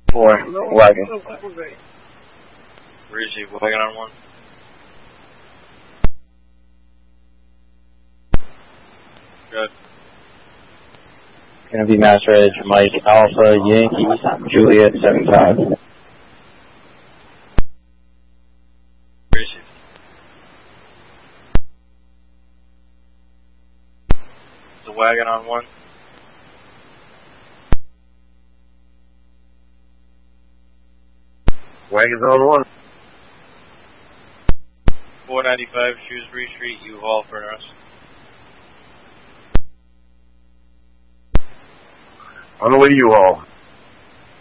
4, wagon. Where is he? Wagon on 1? Good. Gonna be Master Edge, Mike Alpha Yankees, Juliet 75. Where is he? The wagon on 1? Wagon's on 1. 495 Shrewsbury Street, U-Haul for us. On the way to U-Haul.